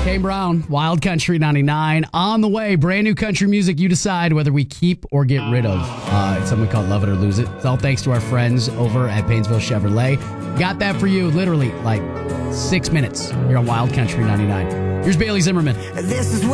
Kane Brown, Wild Country 99. On the way, brand new country music you decide whether we keep or get rid of. It's something we call Love It or Lose It. It's all thanks to our friends over at Painesville Chevrolet. Got that for you literally like 6 minutes here on Wild Country 99. Here's Bailey Zimmerman. This is